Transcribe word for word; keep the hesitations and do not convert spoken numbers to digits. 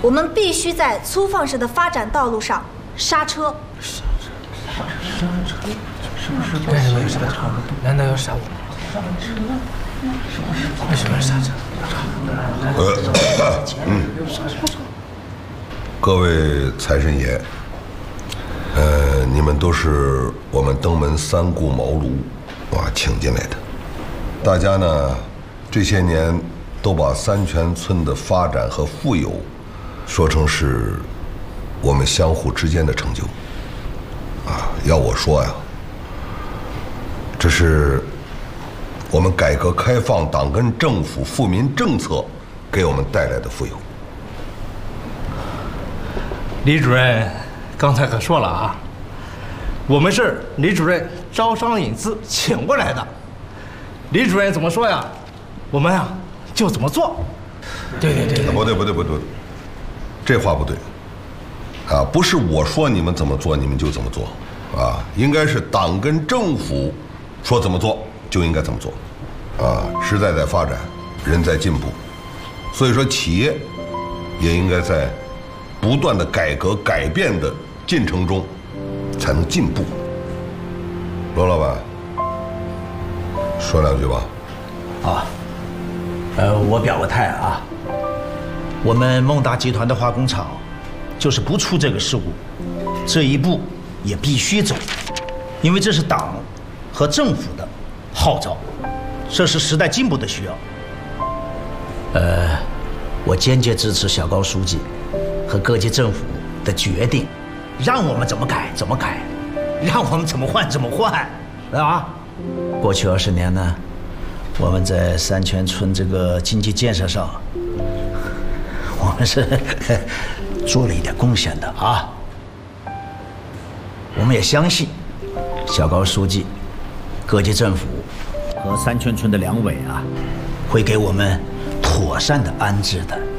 我们必须在粗放式的发展道路上刹车。 刹车，刹车，是不是？为什么要刹车？难道要刹我？刹车？为什么要刹车？ 呃，嗯，各位财神爷，呃，你们都是我们登门三顾茅庐啊请进来的。大家呢，这些年都把三泉村的发展和富有说成是我们相互之间的成就啊。要我说呀，这是我们改革开放党跟政府富民政策给我们带来的富有。 李主任刚才可说了啊，我们是李主任招商引资请过来的，李主任怎么说呀，我们呀就怎么做。对对对， 不对不对不对，这话不对，啊，不是我说你们怎么做你们就怎么做，啊，应该是党跟政府说怎么做就应该怎么做，啊，时代在发展，人在进步，所以说企业也应该在不断的改革改变的进程中才能进步。罗老板，说两句吧。 啊，呃，我表个态啊，我们孟达集团的化工厂就是不出这个事故，这一步也必须走，因为这是党和政府的号召，这是时代进步的需要。呃，我坚决支持小高书记和各级政府的决定，让我们怎么改怎么改，让我们怎么换怎么换，啊！过去二十年呢，我们在三泉村这个经济建设上，我们是做了一点贡献的啊。我们也相信小高书记、各级政府和三泉村的两委啊，会给我们妥善的安置的。